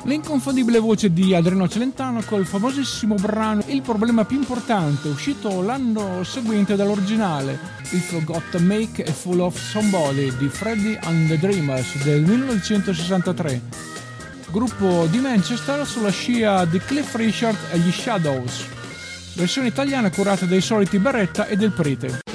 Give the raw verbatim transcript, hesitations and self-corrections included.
L'inconfondibile voce di Adriano Celentano col famosissimo brano Il problema più importante, uscito l'anno seguente dall'originale, If Got to Make a Fool of Somebody di Freddie and the Dreamers del millenovecentosessantatré, gruppo di Manchester sulla scia di Cliff Richard e gli Shadows, versione italiana curata dai soliti Beretta e del Prete.